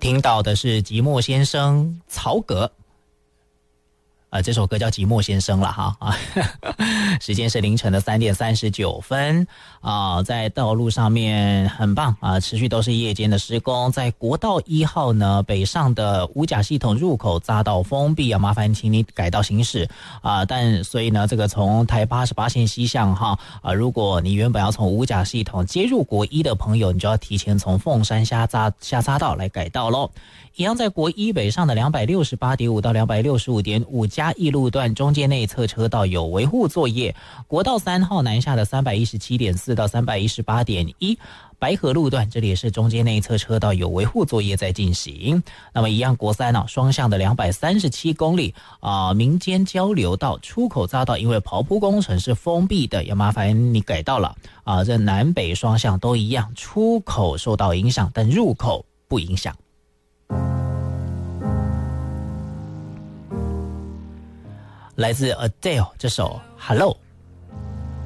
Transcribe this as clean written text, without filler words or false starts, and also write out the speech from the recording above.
听到的是寂寞先生曹格。这首歌叫《寂寞先生》了哈时间是凌晨的3点39分在道路上面很棒持续都是夜间的施工，在国道1号呢北上的五甲系统入口匝道封闭麻烦请你改道行驶但所以呢这个从台88线西向如果你原本要从五甲系统接入国一的朋友，你就要提前从凤山下匝道来改道咯。一样在国一北上的 268.5 到 265.5 嘉义路段中间内侧车道有维护作业，国道3号南下的 317.4 到 318.1白河路段这里也是中间内侧车道有维护作业在进行。那么一样国3双向的237公里民间交流道出口匝道因为刨铺工程是封闭的，也麻烦你改道了这南北双向都一样，出口受到影响，但入口不影响。来自 Adele 这首 Hello。